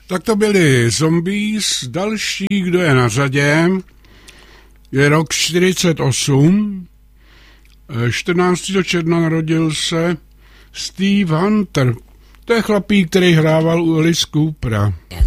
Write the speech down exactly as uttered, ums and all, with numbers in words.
Tak to byli Zombies, další, kdo je na řadě, je rok čtyřicet osm, čtrnáctého června narodil se Steve Hunter, to je chlapík, který hrával u Alice Coopera.